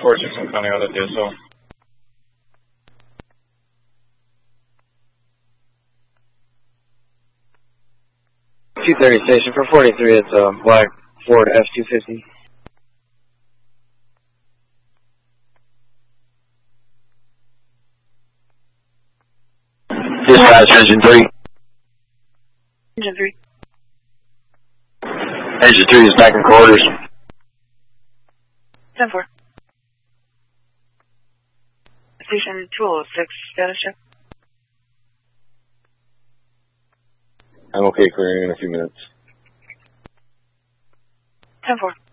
4 Jackson County out of DSO. 230 station for 43, it's a black Ford F-250. Dispatch, engine 3. Engine 3. Engine 3 is back in quarters. 10-4. Station 206, status check. I'm okay clearing in a few minutes. 10-4.